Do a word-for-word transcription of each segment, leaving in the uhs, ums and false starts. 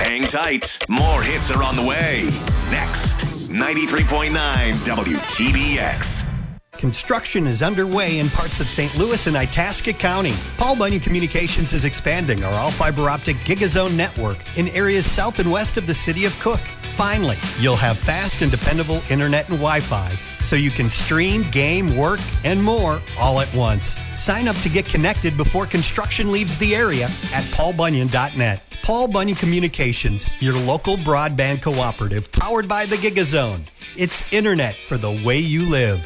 Hang tight. More hits are on the way. Next, ninety-three point nine W T B X. Construction is underway in parts of Saint Louis and Itasca County. Paul Bunyan Communications is expanding our all-fiber optic Gigazone network in areas south and west of the city of Cook. Finally, you'll have fast and dependable internet and Wi-Fi so you can stream, game, work, and more all at once. Sign up to get connected before construction leaves the area at paul bunyan dot net. Paul Bunyan Communications, your local broadband cooperative powered by the Gigazone. It's internet for the way you live.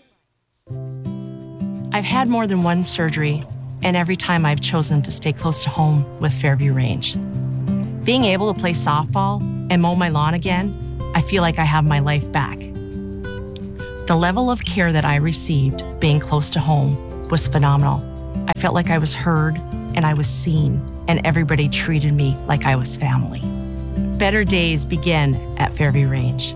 I've had more than one surgery, and every time I've chosen to stay close to home with Fairview Range. Being able to play softball and mow my lawn again, I feel like I have my life back. The level of care that I received being close to home was phenomenal. I felt like I was heard and I was seen, and everybody treated me like I was family. Better days begin at Fairview Range.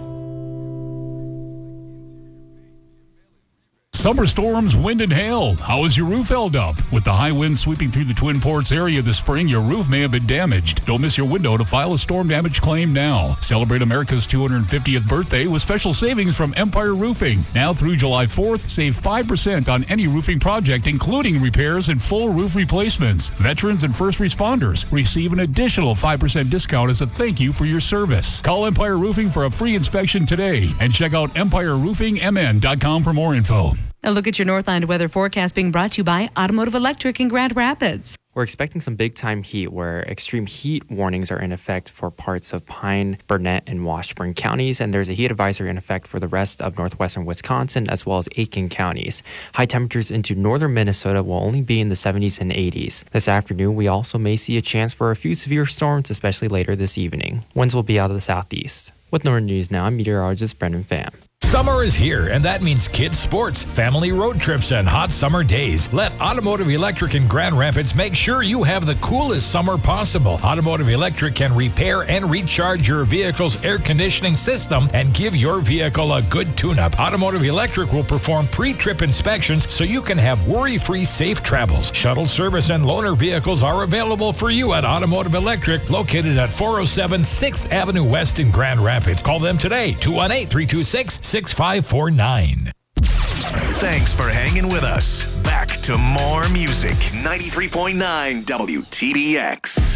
Summer storms, wind, and hail. How is your roof held up? With the high winds sweeping through the Twin Ports area this spring, your roof may have been damaged. Don't miss your window to file a storm damage claim now. Celebrate America's two hundred fiftieth birthday with special savings from Empire Roofing. Now through July fourth, save five percent on any roofing project, including repairs and full roof replacements. Veterans and first responders receive an additional five percent discount as a thank you for your service. Call Empire Roofing for a free inspection today and check out empire roofing m n dot com for more info. A look at your Northland weather forecast being brought to you by Automotive Electric in Grand Rapids. We're expecting some big-time heat where extreme heat warnings are in effect for parts of Pine, Burnett, and Washburn counties, and there's a heat advisory in effect for the rest of northwestern Wisconsin as well as Aiken counties. High temperatures into northern Minnesota will only be in the seventies and eighties. This afternoon, we also may see a chance for a few severe storms, especially later this evening. Winds will be out of the southeast. With Northern News Now, I'm meteorologist Brendan Pham. Summer is here, and that means kids' sports, family road trips, and hot summer days. Let Automotive Electric in Grand Rapids make sure you have the coolest summer possible. Automotive Electric can repair and recharge your vehicle's air conditioning system and give your vehicle a good tune-up. Automotive Electric will perform pre-trip inspections so you can have worry-free safe travels. Shuttle service and loaner vehicles are available for you at Automotive Electric, located at four oh seven sixth Avenue West in Grand Rapids. Call them today, two one eight, three two six, six five four nine. Thanks for hanging with us. Back to more music. ninety-three point nine W T B X.